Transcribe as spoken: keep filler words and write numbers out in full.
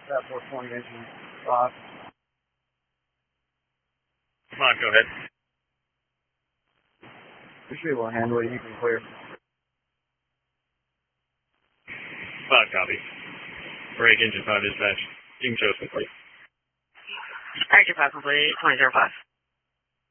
that four twenty engine five. Come on, go ahead. We should be able to handle it. You can clear. Five copy. Break engine five dispatch. You can show us complete. Engine five complete, twenty zero five.